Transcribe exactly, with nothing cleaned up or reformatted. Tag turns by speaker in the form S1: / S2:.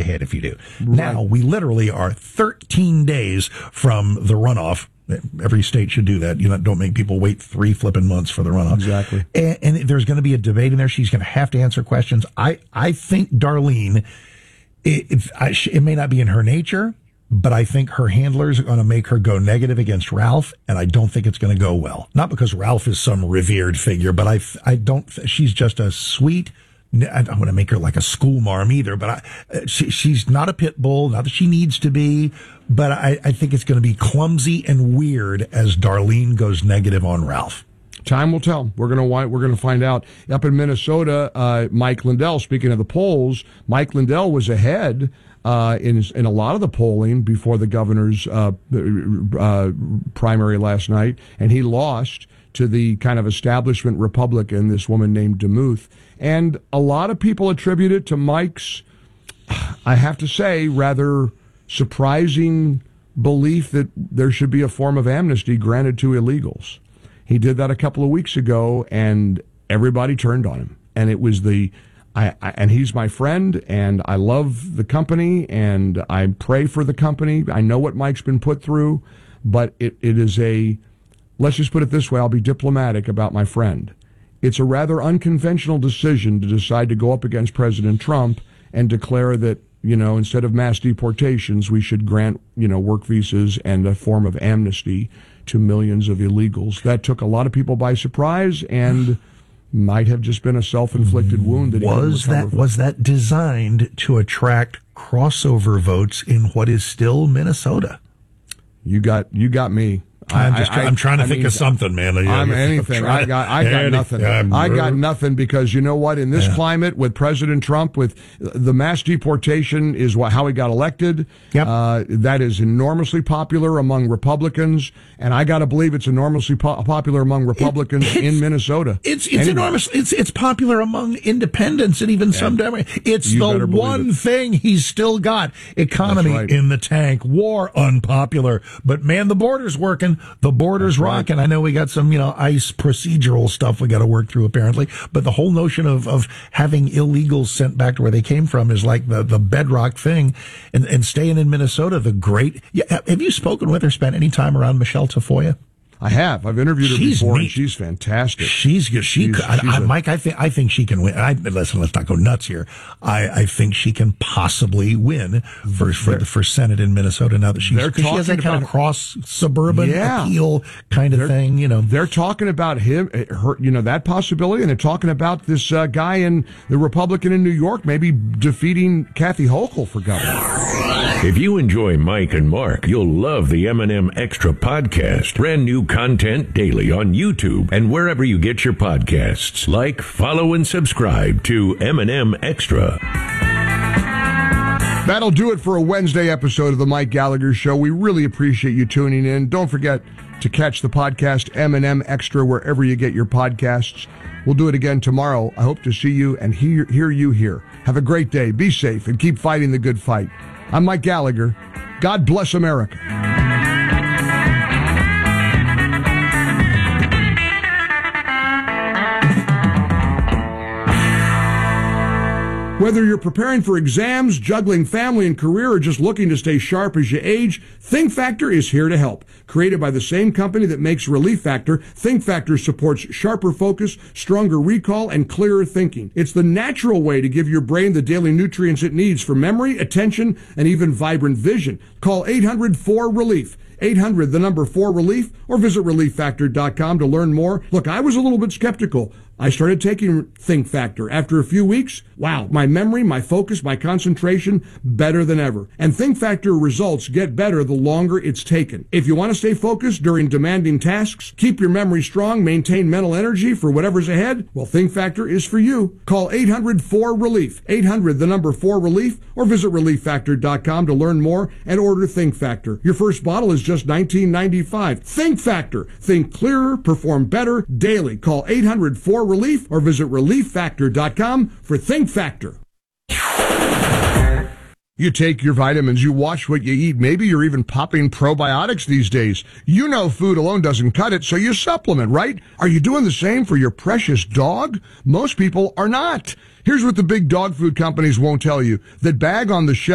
S1: hit if you do.
S2: Right.
S1: Now, we literally are thirteen days from the runoff. Every state should do that. You know, don't make people wait three flipping months for the runoff.
S2: Exactly.
S1: And, and there's going to be a debate in there. She's going to have to answer questions. I, I think Darlene, it, it, I, it may not be in her nature, but I think her handlers are going to make her go negative against Ralph, and I don't think it's going to go well. Not because Ralph is some revered figure, but I, I don't. She's just a sweet. I don't want to make her like a school marm either, but I, she, she's not a pit bull. Not that she needs to be, but I, I think it's going to be clumsy and weird as Darlene goes negative on Ralph.
S2: Time will tell. We're gonna we're gonna find out. Up in Minnesota, uh, Mike Lindell. Speaking of the polls, Mike Lindell was ahead uh, in in a lot of the polling before the governor's uh, uh, primary last night, and he lost to the kind of establishment Republican, this woman named DeMuth. And a lot of people attribute it to Mike's, I have to say, rather surprising belief that there should be a form of amnesty granted to illegals. He did that a couple of weeks ago, and everybody turned on him. And it was the, I, I and he's my friend, and I love the company, and I pray for the company. I know what Mike's been put through, but it, it is a, let's just put it this way, I'll be diplomatic about my friend. It's a rather unconventional decision to decide to go up against President Trump and declare that, you know, instead of mass deportations, we should grant, you know, work visas and a form of amnesty to millions of illegals. That took a lot of people by surprise and might have just been a self-inflicted wound. That
S1: was that from. Was that designed to attract crossover votes in what is still Minnesota?
S2: You got you got me.
S1: I'm just. I, I'm trying to
S2: I
S1: think
S2: mean,
S1: of something, man.
S2: I'm anything. I got. I got
S1: anything.
S2: nothing.
S1: I'm,
S2: I got nothing because you know what? In this
S1: yeah.
S2: climate, with President Trump, with the mass deportation is what, how he got elected.
S1: Yep.
S2: Uh, that is enormously popular among Republicans, and I got to believe it's enormously po- popular among Republicans
S1: it,
S2: in Minnesota.
S1: It's it's
S2: anyway.
S1: enormous. It's it's popular among independents and even yeah. some Democrats. It's
S2: You
S1: the one
S2: it.
S1: thing he's still got. Economy
S2: right.
S1: in the tank. War unpopular. But man, the border's working. The border's That's rocking. Right. I know we got some, you know, ICE procedural stuff we got to work through apparently. But the whole notion of, of having illegals sent back to where they came from is like the, the bedrock thing. And, and staying in Minnesota, the great. Yeah, have you spoken with or spent any time around Michelle Tafoya?
S2: I have. I've interviewed her
S1: she's
S2: before,
S1: neat.
S2: and she's fantastic.
S1: She's she.
S2: She's,
S1: I,
S2: she's
S1: I,
S2: a,
S1: Mike, I think I think she can win. I, listen, let's not go nuts here. I, I think she can possibly win for for, for Senate in Minnesota now that she's she has that kind of cross suburban
S2: yeah,
S1: appeal kind of thing. You know,
S2: they're talking about him, her, you know, that possibility, and they're talking about this uh, guy in the Republican in New York maybe defeating Kathy Hochul for governor.
S3: If you enjoy Mike and Mark, you'll love the M and M Extra podcast. Brand new content daily on YouTube and wherever you get your podcasts. Like, follow, and subscribe to M and M Extra.
S2: That'll do it for a Wednesday episode of the Mike Gallagher Show. We really appreciate you tuning in. Don't forget to catch the podcast M and M Extra wherever you get your podcasts. We'll do it again tomorrow. I hope to see you and hear, hear you here. Have a great day. Be safe and keep fighting the good fight. I'm Mike Gallagher. God bless America. Whether you're preparing for exams, juggling family and career, or just looking to stay sharp as you age, Think Factor is here to help. Created by the same company that makes Relief Factor, Think Factor supports sharper focus, stronger recall, and clearer thinking. It's the natural way to give your brain the daily nutrients it needs for memory, attention, and even vibrant vision. Call eight hundred four relief. eight hundred, the number four relief, or visit relief factor dot com to learn more. Look, I was a little bit skeptical. I started taking Think Factor. After a few weeks, wow, my memory, my focus, my concentration, better than ever. And Think Factor results get better the longer it's taken. If you want to stay focused during demanding tasks, keep your memory strong, maintain mental energy for whatever's ahead, well, Think Factor is for you. Call eight hundred four relief. eight hundred, the number four relief, or visit relief factor dot com to learn more and order Think Factor. Your first bottle is just nineteen ninety-five. Think Factor. Think clearer, perform better daily. Call eight hundred four relief or visit relief factor dot com for Think Factor. You take your vitamins, you watch what you eat. Maybe you're even popping probiotics these days. You know food alone doesn't cut it, so you supplement, right? Are you doing the same for your precious dog? Most people are not. Here's what the big dog food companies won't tell you. That bag on the shelf